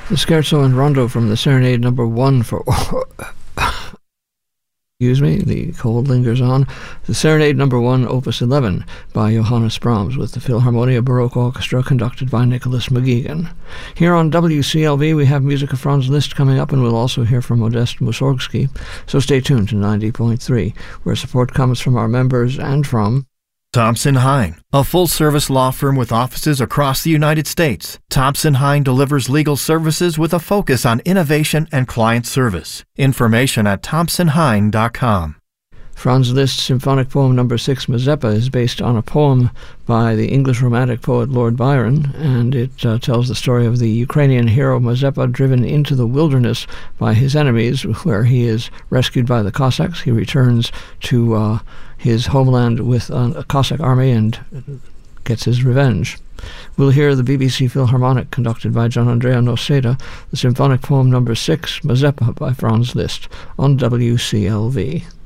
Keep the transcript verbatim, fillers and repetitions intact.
The Scherzo and Rondo from the Serenade Number One for excuse me, the cold lingers on. The Serenade Number One, Opus eleven, by Johannes Brahms, with the Philharmonia Baroque Orchestra conducted by Nicholas McGeegan. Here on W C L V, we have music of Franz Liszt coming up, and we'll also hear from Modest Mussorgsky. So stay tuned to ninety point three, where support comes from our members and from Thompson Hine, a full-service law firm with offices across the United States. Thompson Hine delivers legal services with a focus on innovation and client service. Information at thompson hine dot com. Franz Liszt's symphonic poem number six, Mazeppa, is based on a poem by the English romantic poet Lord Byron, and it uh, tells the story of the Ukrainian hero Mazeppa driven into the wilderness by his enemies, where he is rescued by the Cossacks. He returns to uh, his homeland with uh, a Cossack army and gets his revenge. We'll hear the B B C Philharmonic, conducted by Gianandrea Noseda, the symphonic poem number six, Mazeppa, by Franz Liszt, on W C L V.